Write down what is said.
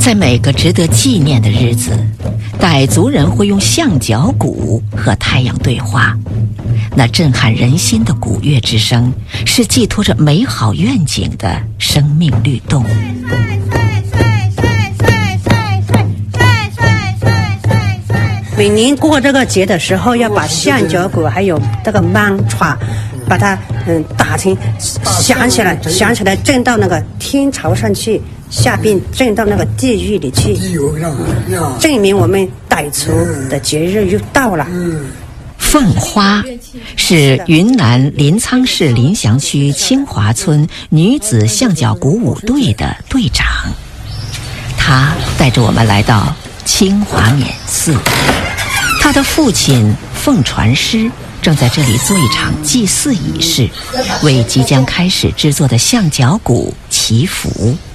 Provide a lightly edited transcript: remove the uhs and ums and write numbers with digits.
在每个值得纪念的日子，傣族人会用象脚鼓和太阳对话。那震撼人心的鼓乐之声，是寄托着美好愿景的生命律动。 每年过这个节的时候，要把象脚鼓还有这个曼歘，把它打成响起来，震到那个天朝上去，下边震到那个地狱里去，证明我们傣族的节日又到了。 凤花是云南临沧市临祥区清华村女子象脚鼓舞队的队长，他带着我们来到清华冕寺。他的父亲凤传师正在这里做一场祭祀仪式，为即将开始制作的象脚鼓祈福。